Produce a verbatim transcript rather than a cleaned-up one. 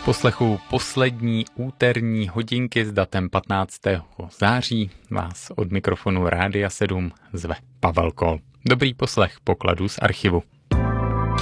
poslechu poslední úterní hodinky s datem patnáctého září vás od mikrofonu Rádia sedm zve Pavel Kol. Dobrý poslech pokladů z archivu.